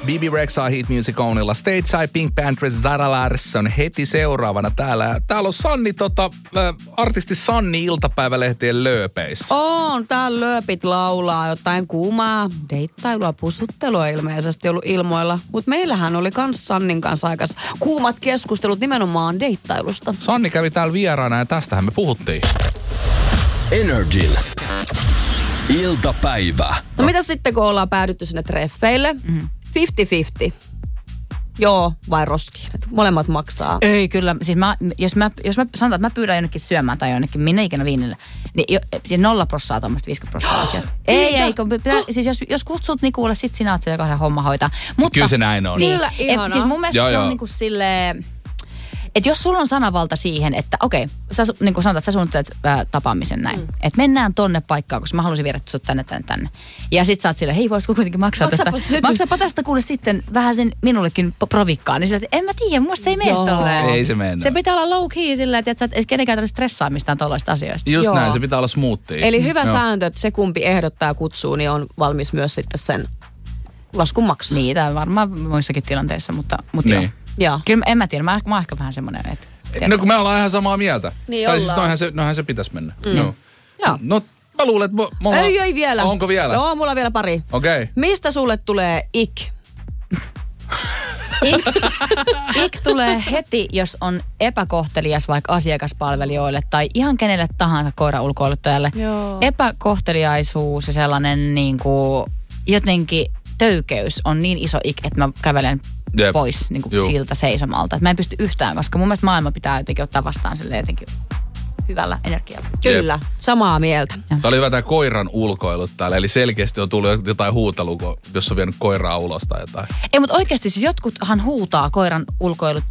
BB Rexha Heat Music Onilla. Stateside, Pink Panthers, Zara Larsson heti seuraavana täällä. Täällä on Sanni, artisti Sanni iltapäivälehtien lööpeissä. On, täällä lööpit laulaa jotain kuumaa deittailua, pusuttelua ilmeisesti ollut ilmoilla. Mutta meillähän oli kans Sannin kanssa aika kuumat keskustelut nimenomaan deittailusta. Sanni kävi täällä vieraana ja tästähän me puhuttiin. Energin iltapäivä. No mitä sitten, kun ollaan päädytty sinne treffeille? 50-50. Joo, vai roskiin? Molemmat maksaa. Ei, kyllä. Siis jos mä sanotaan, että mä pyydän jonnekin syömään tai jonnekin, minne ikinä viinille, niin 0% tuommoista 50% asiat. Ei, siis jos kutsut, niin kuule, sit sinä oot se, joka se homma hoitaa. Mutta, kyllä se näin on. Kyllä, ihanaa. Siis mun mielestä se on niinku silleen, että jos sulla on sanavalta siihen, että okei, sä niin kuin sanotaan, että sä suunnittelet tapaamisen näin. Että mennään tonne paikkaan, koska mä haluaisin viedä sut tänne. Ja sit sä oot silleen, hei voisitko kuitenkin maksaa tästä. Maksapa tästä kuule sitten vähän sen minullekin provikkaan. Niin sä että en mä tiedä, mun se ei mene tolleen. Ei se mene. Se pitää olla low key silleen, että et kenenkään tarvitse stressaa mistään tollaisista asioista. Just näin, se pitää olla smoothia. Eli hyvä sääntö, että se kumpi ehdottaa ja kutsuu, niin on valmis myös sitten sen laskun maksaa. Niin, tämä varmaan muissakin tilanteissa, mutta niin. Joo. Joo. Kyllä en mä tiedä, mä oon ehkä vähän semmoinen, että... No kun me ollaan ihan samaa mieltä. Niin tai siis noinhan se pitäisi mennä. No. Joo. No mä luulen, että me ollaan... Ei vielä. Onko vielä? Joo, mulla on vielä pari. Okei. Mistä sulle tulee ik? Ik tulee heti, jos on epäkohtelias vaikka asiakaspalvelijoille tai ihan kenelle tahansa koiraulkoiluttajalle. Joo. Epäkohteliaisuus ja sellainen niin kuin jotenkin töykeys on niin iso ik, että mä kävelen pois niin kuin siltä seisomalta. Että mä en pysty yhtään, koska mun mielestä maailma pitää jotenkin ottaa vastaan sille jotenkin hyvällä energialla. Kyllä, samaa mieltä. Tämä oli hyvä tämä koiran ulkoilut täällä. Eli selkeästi on tullut jotain huutelua, jos on vienyt koiraa ulos tai jotain. Ei, mutta oikeasti siis jotkuthan huutaa koiran ulkoilut